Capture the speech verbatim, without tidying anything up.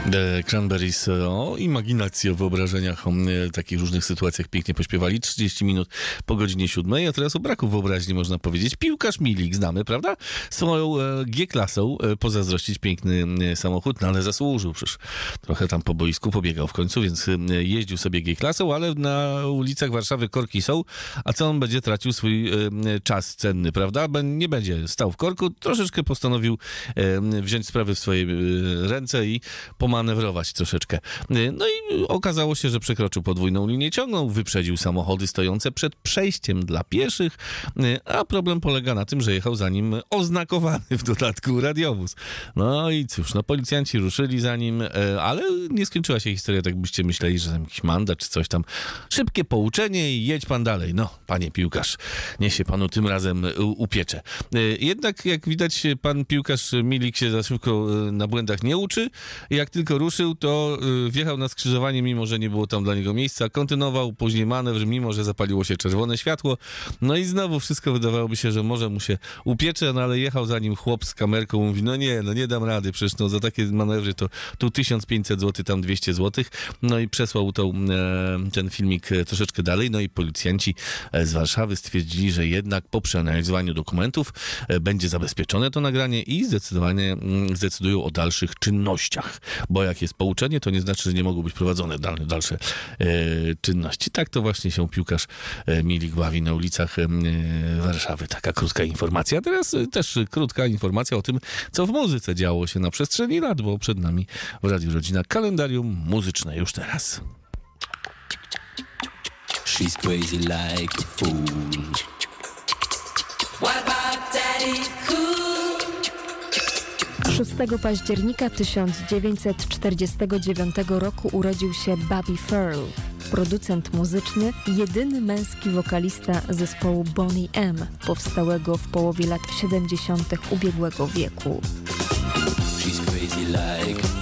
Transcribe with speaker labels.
Speaker 1: The Cranberries o imaginacji, o wyobrażeniach, o e, takich różnych sytuacjach pięknie pośpiewali. trzydzieści minut po godzinie siódmej, a teraz o braku wyobraźni można powiedzieć. Piłkarz Milik, znamy, prawda? Swoją e, G-klasą e, pozazdrościć piękny e, samochód, no ale zasłużył przecież. Trochę tam po boisku pobiegał w końcu, więc e, jeździł sobie G-klasą, ale na ulicach Warszawy korki są, a co on będzie tracił swój e, czas cenny, prawda? Nie będzie stał w korku, troszeczkę postanowił e, wziąć sprawy w swoje e, ręce i pomanewrować troszeczkę. No i okazało się, że przekroczył podwójną linię ciągłą, wyprzedził samochody stojące przed przejściem dla pieszych, a problem polega na tym, że jechał za nim oznakowany w dodatku radiowóz. No i cóż, no policjanci ruszyli za nim, ale nie skończyła się historia, tak byście myśleli, że tam jakiś mandat czy coś tam. Szybkie pouczenie i jedź pan dalej. No, panie piłkarz, niech się panu tym razem upiecze. Jednak, jak widać, pan piłkarz Milik się za szybko na błędach nie uczy. Jak tylko ruszył, to wjechał na skrzyżowanie, mimo że nie było tam dla niego miejsca. Kontynuował później manewr, mimo że zapaliło się czerwone światło. No i znowu wszystko wydawałoby się, że może mu się upiecze, no ale jechał za nim chłop z kamerką, mówi, no nie, no nie dam rady, przecież no za takie manewry to tu tysiąc pięćset złotych, tam dwieście złotych. No i przesłał tą, e, ten filmik troszeczkę dalej, no i policjanci z Warszawy stwierdzili, że jednak po przeanalizowaniu dokumentów e, będzie zabezpieczone to nagranie i zdecydowanie mm, zdecydują o dalszych czynnościach. Bo jak jest pouczenie, to nie znaczy, że nie mogą być prowadzone dalsze, dalsze e, czynności. Tak to właśnie się piłkarz e, Milik bawi na ulicach e, Warszawy. Taka krótka informacja. Teraz e, też krótka informacja o tym, co w muzyce działo się na przestrzeni lat, bo przed nami w Radiu Rodzina kalendarium muzyczne już teraz.
Speaker 2: She's crazy like a fool. What about Daddy Cool?
Speaker 3: szóstego października tysiąc dziewięćset czterdziestego dziewiątego roku urodził się Bobby Fearl, producent muzyczny, jedyny męski wokalista zespołu Boney M, powstałego w połowie lat siedemdziesiątych ubiegłego wieku.
Speaker 2: She's crazy like